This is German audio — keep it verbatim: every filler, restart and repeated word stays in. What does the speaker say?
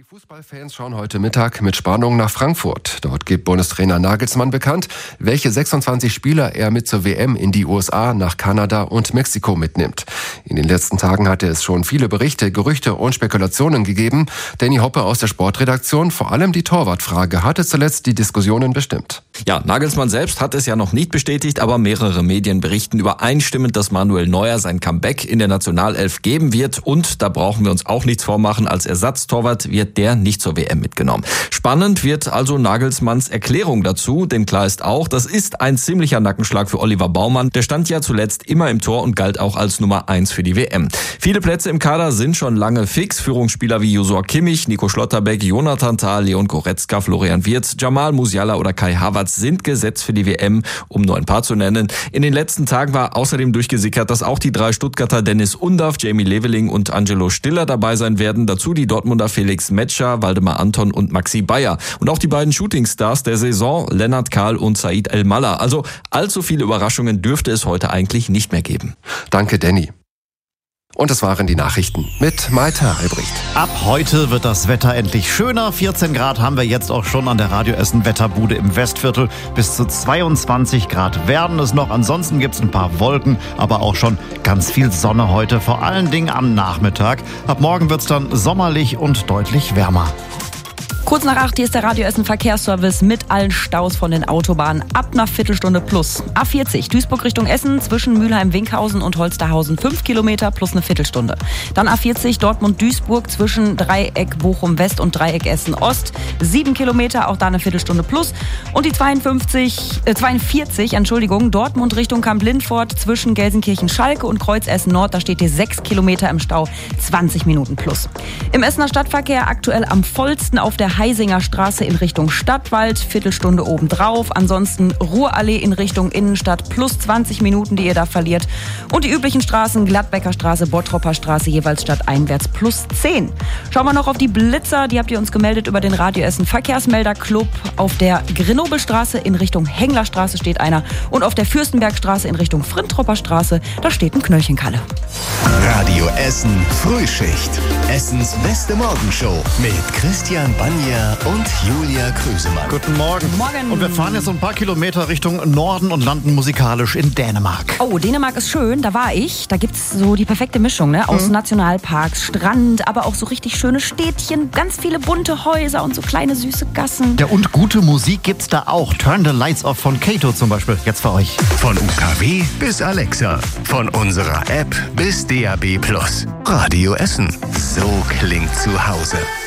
Fußballfans schauen heute Mittag mit Spannung nach Frankfurt. Dort gibt Bundestrainer Nagelsmann bekannt, welche sechsundzwanzig Spieler er mit zur W M in die U S A, nach Kanada und Mexiko mitnimmt. In den letzten Tagen hatte es schon viele Berichte, Gerüchte und Spekulationen gegeben. Danny Hoppe aus der Sportredaktion, vor allem die Torwartfrage hatte zuletzt die Diskussionen bestimmt. Ja, Nagelsmann selbst hat es ja noch nicht bestätigt, aber mehrere Medien berichten übereinstimmend, dass Manuel Neuer sein Comeback in der Nationalelf geben wird. Und da brauchen wir uns auch nichts vormachen, als Ersatztorwart wird der nicht zur W M mitgenommen. Spannend wird also Nagelsmanns Erklärung dazu, denn klar ist auch, das ist ein ziemlicher Nackenschlag für Oliver Baumann. Der stand ja zuletzt immer im Tor und galt auch als Nummer eins für die W M. Viele Plätze im Kader sind schon lange fix. Führungsspieler wie Joshua Kimmich, Nico Schlotterbeck, Jonathan Tah, Leon Goretzka, Florian Wirtz, Jamal Musiala oder Kai Havertz sind gesetzt für die W M, um nur ein paar zu nennen. In den letzten Tagen war außerdem durchgesickert, dass auch die drei Stuttgarter Dennis Undaff, Jamie Leveling und Angelo Stiller dabei sein werden. Dazu die Dortmunder Felix Metscher, Waldemar Anton und Maxi Bayer. Und auch die beiden Shootingstars der Saison, Lennart Kahl und Said El-Mallah. Also allzu viele Überraschungen dürfte es heute eigentlich nicht mehr geben. Danke, Danny. Und es waren die Nachrichten mit Maita Albrecht. Ab heute wird das Wetter endlich schöner. vierzehn Grad haben wir jetzt auch schon an der Radio Essen Wetterbude im Westviertel. Bis zu zweiundzwanzig Grad werden es noch. Ansonsten gibt es ein paar Wolken, aber auch schon ganz viel Sonne heute. Vor allen Dingen am Nachmittag. Ab morgen wird es dann sommerlich und deutlich wärmer. Kurz nach acht, hier ist der Radio Essen Verkehrsservice mit allen Staus von den Autobahnen ab einer Viertelstunde plus. A vierzig, Duisburg Richtung Essen, zwischen Mülheim-Winkhausen und Holsterhausen fünf Kilometer plus eine Viertelstunde. Dann A vierzig, Dortmund-Duisburg, zwischen Dreieck Bochum-West und Dreieck Essen-Ost, sieben Kilometer, auch da eine Viertelstunde plus. Und die zweiundfünfzig, äh, zweiundvierzig, Entschuldigung, Dortmund Richtung Kamp-Lindfort, zwischen Gelsenkirchen-Schalke und Kreuz-Essen-Nord, da steht ihr sechs Kilometer im Stau, zwanzig Minuten plus. Im Essener Stadtverkehr aktuell am vollsten auf der Heisinger Straße in Richtung Stadtwald, Viertelstunde obendrauf. Ansonsten Ruhrallee in Richtung Innenstadt plus zwanzig Minuten, die ihr da verliert. Und die üblichen Straßen, Gladbecker Straße, Bottropper Straße, jeweils stadteinwärts plus zehn. Schauen wir noch auf die Blitzer, die habt ihr uns gemeldet über den Radio Essen Verkehrsmelderclub. Auf der Grenobelstraße in Richtung Henglerstraße steht einer und auf der Fürstenbergstraße in Richtung Frintropper Straße, da steht ein Knöllchenkalle. Radio Essen Frühschicht. Essens beste Morgenshow mit Christian Banja und Julia Krüsemann. Guten Morgen. Morgen. Und wir fahren jetzt so ein paar Kilometer Richtung Norden und landen musikalisch in Dänemark. Oh, Dänemark ist schön, da war ich. Da gibt's so die perfekte Mischung, ne? Aus mhm. Nationalparks, Strand, aber auch so richtig schöne Städtchen, ganz viele bunte Häuser und so kleine süße Gassen. Ja, und gute Musik gibt's da auch. Turn the Lights Off von Kato zum Beispiel, jetzt für euch. Von U K W bis Alexa, von unserer App bis D A B plus. Radio Essen, so klingt zu Hause.